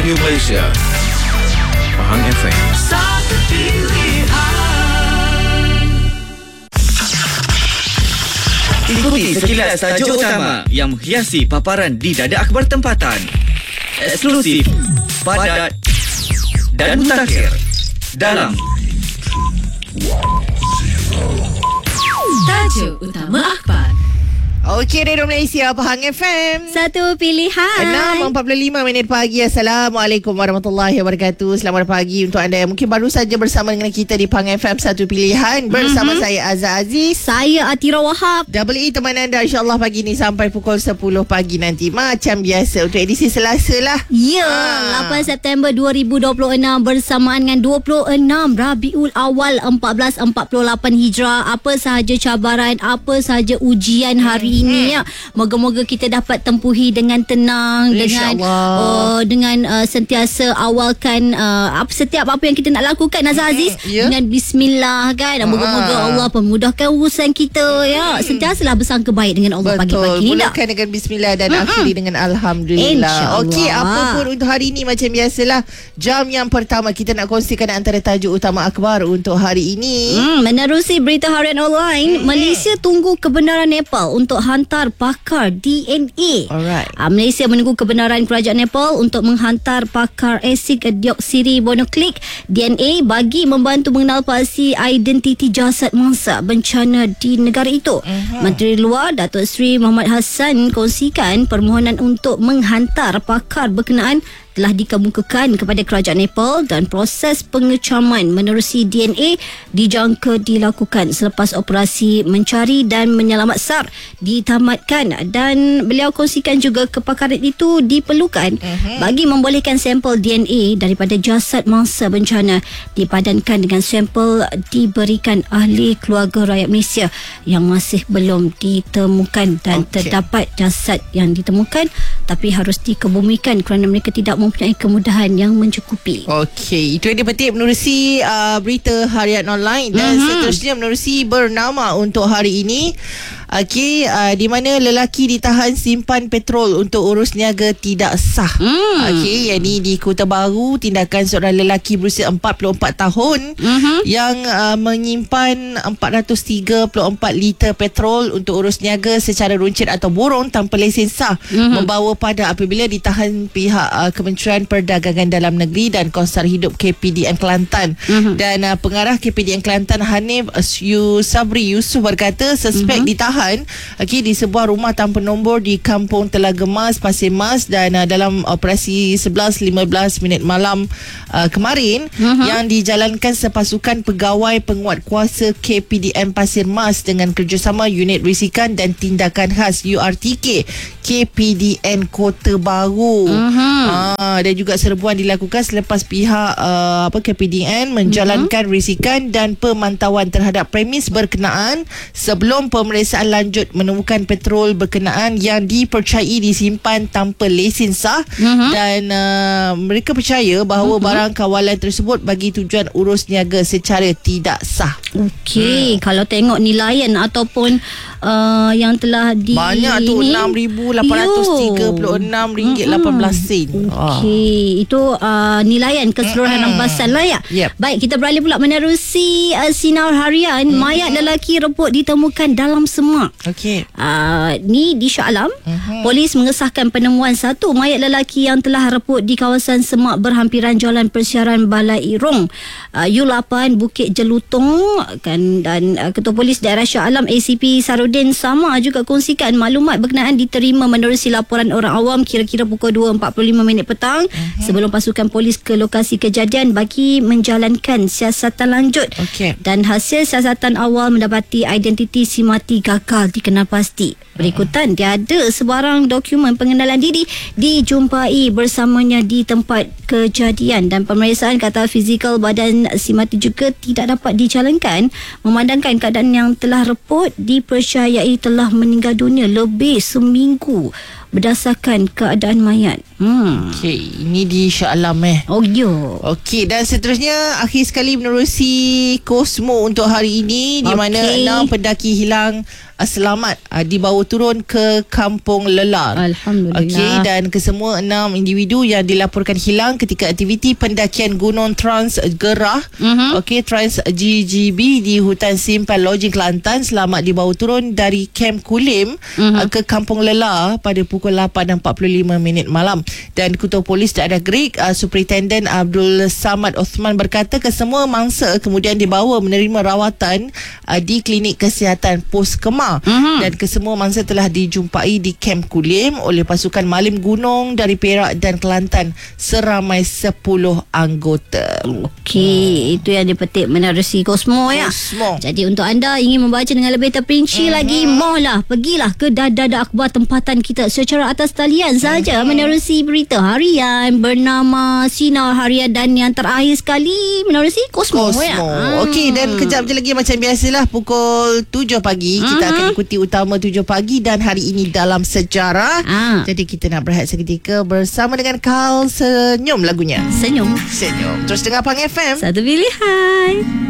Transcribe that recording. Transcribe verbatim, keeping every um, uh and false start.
Radio Malaysia, Pahang F M. Satu pilihan. Ikuti sekilas tajuk utama yang menghiasi paparan di Dada Akhbar Tempatan. Eksklusif, padat dan mutakhir dalam Tajuk Utama Akhbar. Okey, Radio Malaysia, Pahang F M. Satu pilihan. enam empat puluh lima minit pagi. Assalamualaikum warahmatullahi wabarakatuh. Selamat pagi untuk anda yang mungkin baru saja bersama dengan kita di Pahang F M Satu Pilihan. Bersama mm-hmm. saya Azhar Aziz. Saya Atira Wahab. Double E teman anda insyaAllah pagi ni sampai pukul sepuluh pagi nanti. Macam biasa untuk edisi Selasa lah. Ya, ha. lapan September dua ribu dua puluh enam bersamaan dengan dua puluh enam Rabiul Awal seribu empat ratus empat puluh lapan Hijrah. Apa sahaja cabaran, apa sahaja ujian hari ini ya. Moga-moga kita dapat tempuhi dengan tenang, dengan uh, dengan uh, sentiasa awalkan uh, apa setiap apa yang kita nak lakukan, Azhar Aziz, yeah. dengan bismillah kan. Moga-moga Allah pemudahkan urusan kita ya. Sentiasalah bersangka baik dengan Allah. Betul. Pagi-pagi ni. Mulakan dengan bismillah dan mm-hmm. akhiri dengan alhamdulillah. Okey, apa pun untuk hari ini macam biasalah. Jam yang pertama kita nak kongsikan antara tajuk utama akhbar untuk hari ini. Hmm, menerusi berita harian online, hmm. Malaysia tunggu kebenaran Nepal untuk hantar pakar D N A. Alright. Uh, Malaysia menunggu kebenaran kerajaan Nepal untuk menghantar pakar asid deoksiribonukleik D N A bagi membantu mengenal pasti identiti jasad mangsa bencana di negara itu. Uh-huh. Menteri Luar Datuk Seri Mohamad Hassan kongsikan permohonan untuk menghantar pakar berkenaan telah dikemukakan kepada kerajaan Nepal dan proses pengecaman menerusi D N A dijangka dilakukan selepas operasi mencari dan menyelamat S A R ditamatkan, dan beliau kongsikan juga kepakaran itu diperlukan uh-huh. bagi membolehkan sampel D N A daripada jasad mangsa bencana dipadankan dengan sampel diberikan ahli keluarga rakyat Malaysia yang masih belum ditemukan, dan okay. terdapat jasad yang ditemukan tapi harus dikebumikan kerana mereka tidak mempunyai kemudahan yang mencukupi. Okey, itu yang dipetik menerusi uh, berita harian online dan mm-hmm. seterusnya menerusi bernama untuk hari ini. Okey, uh, di mana lelaki ditahan simpan petrol untuk urus niaga tidak sah. Mm. Okey, yang ini di Kota Baru, tindakan seorang lelaki berusia empat puluh empat tahun mm-hmm. yang uh, menyimpan empat ratus tiga puluh empat liter petrol untuk urus niaga secara runcit atau borong tanpa lesen sah mm-hmm. membawa pada apabila ditahan pihak uh, Kementerian Perdagangan Dalam Negeri dan Konsar Hidup K P D N Kelantan. Mm-hmm. Dan uh, pengarah K P D N Kelantan Hanif Sabri Yusof berkata suspek mm-hmm. ditahan okay, di sebuah rumah tanpa nombor di Kampung Telaga Mas, Pasir Mas, dan uh, dalam operasi sebelas lima belas minit malam uh, kemarin uh-huh. yang dijalankan sepasukan pegawai penguatkuasa K P D N Pasir Mas dengan kerjasama Unit Risikan dan Tindakan Khas U R T K K P D N Kota Baru. Uh-huh. Uh, dan juga serbuan dilakukan selepas pihak uh, apa K P D N menjalankan uh-huh. risikan dan pemantauan terhadap premis berkenaan sebelum pemeriksaan lanjut menemukan petrol berkenaan yang dipercayai disimpan tanpa lesen sah uh-huh. dan uh, mereka percaya bahawa uh-huh. barang kawalan tersebut bagi tujuan urus niaga secara tidak sah. Okey, hmm. kalau tengok nilaian ataupun uh, yang telah di banyak tu enam ribu lapan ratus tiga puluh enam ringgit lapan belas sen. Okey, itu uh, nilaian keseluruhan uh-uh. rampasan lah ya. Yep. Baik, kita beralih pula menerusi uh, sinar harian. Uh-huh. Mayat lelaki rebut ditemukan dalam semak. Okey. Uh, ni di Shah Alam. Uh-huh. Polis mengesahkan penemuan satu mayat lelaki yang telah reput di kawasan semak berhampiran Jalan Persiaran Balai Irong, uh, U lapan Bukit Jelutong kan, dan uh, Ketua Polis Daerah Shah Alam A C P Sarudin sama juga kongsikan maklumat berkenaan diterima menerusi laporan orang awam kira-kira pukul dua empat puluh lima minit petang uh-huh. sebelum pasukan polis ke lokasi kejadian bagi menjalankan siasatan lanjut. Okay. Dan hasil siasatan awal mendapati identiti si mati gagal dikenal pasti. Berikutan, tiada sebarang dokumen pengenalan diri dijumpai bersamanya di tempat kejadian, dan pemeriksaan kata fizikal badan si mati juga tidak dapat dijalankan, memandangkan keadaan yang telah reput dipercayai telah meninggal dunia lebih seminggu berdasarkan keadaan mayat. Hmm. Okey, ini di Shah Alam eh. Oh yo. Okey, dan seterusnya akhir sekali menerusi Kosmo untuk hari ini, di mana Okey. enam pendaki hilang uh, selamat uh, dibawa turun ke Kampung Lelar. Alhamdulillah. Okey, dan kesemua enam individu yang dilaporkan hilang ketika aktiviti pendakian Gunung Trans Gerah, Mhm. okey, Trans G G B di Hutan Simpan Lojing Kelantan selamat dibawa turun dari Kem Kulim Mhm. uh, ke Kampung Lelar pada pukul lapan empat puluh lima minit malam. Dan Ketua Polis Daerah Greig, uh, Superintendent Abdul Samad Osman berkata kesemua mangsa kemudian dibawa menerima rawatan uh, di Klinik Kesihatan Pos Kemar. Mhm. Dan kesemua mangsa telah dijumpai di Kem Kulim oleh pasukan Malim Gunung dari Perak dan Kelantan seramai sepuluh anggota. Okey, itu yang dipetik menerusi Kosmo ya. Kosmo. Jadi untuk anda ingin membaca dengan lebih terperinci uh-huh. lagi, mohlah pergilah ke Dada Akhbar tempatan kita secara atas talian saja uh-huh. menerusi berita harian bernama Sinar Harian, dan yang terakhir sekali menerusi Kosmo, Kosmo. ya. Okey, dan kejap je lagi macam biasalah pukul tujuh pagi uh-huh. kita akan ikuti utama tujuh pagi dan hari ini dalam sejarah. Ah. Jadi kita nak berehat seketika bersama dengan Carl. Senyum lagunya. Senyum. Senyum. Terus dengar Pang F M. Satu pilihan.